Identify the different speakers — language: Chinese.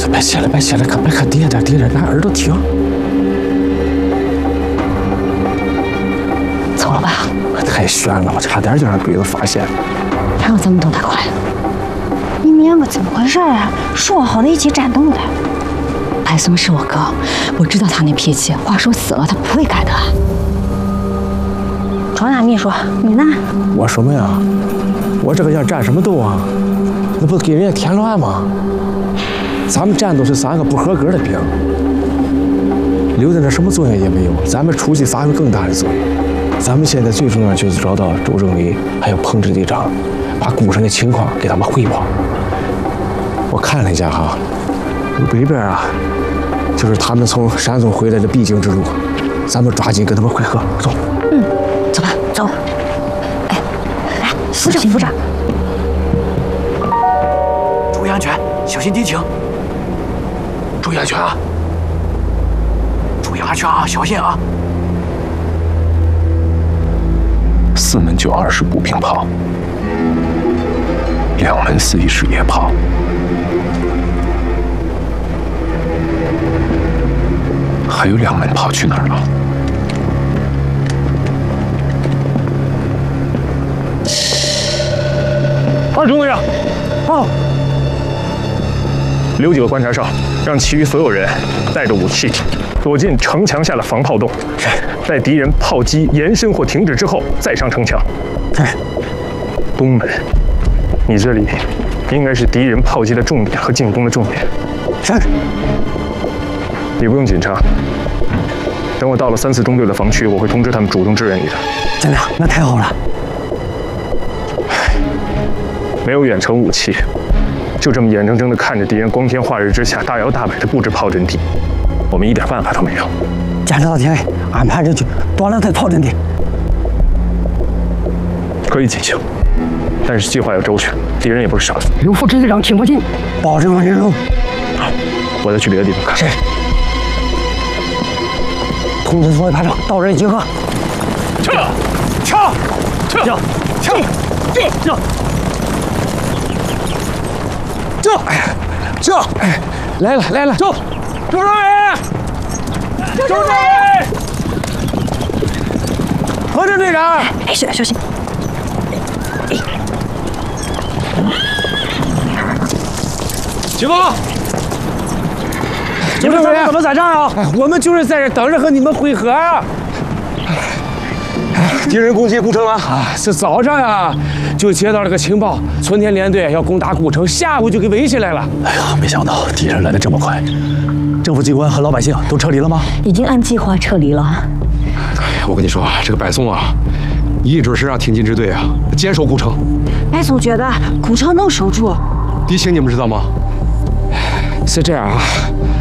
Speaker 1: 别起来，别起来，别看低点，低点，拿耳朵听。
Speaker 2: 走了吧。
Speaker 1: 太悬了，我差点就让鬼子发现。
Speaker 2: 哪有这么动太快？
Speaker 3: 你们两个怎么回事啊？说好的一起战斗的。
Speaker 2: 白松是我哥，我知道他那脾气，话说死了他不会改的。
Speaker 3: 庄大秘书，你呢？
Speaker 1: 我什么呀？我这个要战什么斗啊？那不给人家添乱吗？咱们战斗是3个不合格的兵，留在那什么作用也没有。咱们出去发挥更大的作用。咱们现在最重要就是找到周政委还有彭支队长，把古城的情况给他们汇报。我看了一下哈，北边啊，就是他们从山东回来的必经之路，咱们抓紧跟他们会合。走。
Speaker 2: 走吧，走。
Speaker 3: 哎，来，扶着，扶着。
Speaker 1: 注意安全，小心敌情。注意安全啊！注意安全啊！小心啊
Speaker 4: ！4门就20步兵炮，2门41式野炮，还有2门炮去哪儿了？
Speaker 5: 2中队长，报。留几个观察哨，让其余所有人带着武器躲进城墙下的防炮洞，待敌人炮击延伸或停止之后再上城墙。东门，你这里应该是敌人炮击的重点和进攻的重点。
Speaker 1: 是。
Speaker 5: 你不用紧张，等我到了3、4中队的防区，我会通知他们主动支援你的。
Speaker 1: 真的？那太好了。
Speaker 5: 没有远程武器。就这么眼睁睁地看着敌人光天化日之下大摇大摆地布置炮阵地，我们一点办法都没有。
Speaker 1: 坚持到天黑，安排人去夺了他炮阵地。
Speaker 5: 可以进行，但是计划要周全，敌人也不是傻子。
Speaker 1: 刘副支队长听不进，保证完成。
Speaker 5: 好，我再去别的地方看。
Speaker 1: 是。通知所有排长到这里集合。
Speaker 5: 撤！
Speaker 1: 来了！
Speaker 5: 周政委，
Speaker 1: 何支队长，
Speaker 3: 哎，小心！
Speaker 5: 起风！
Speaker 1: 你们怎么打仗啊？我们就是在这等着和你们会合啊。
Speaker 5: 敌人攻击古城了
Speaker 1: 啊！是早上呀，就接到了个情报，春天连队要攻打古城，下午就给围起来了。
Speaker 4: 哎呀，没想到敌人来得这么快。政府机关和老百姓都撤离了吗？
Speaker 2: 已经按计划撤离了。
Speaker 4: 我跟你说，这个白松啊，一直是让挺进支队啊坚守古城。
Speaker 3: 白松觉得古城能守住。
Speaker 4: 敌情你们知道吗？
Speaker 1: 是这样啊。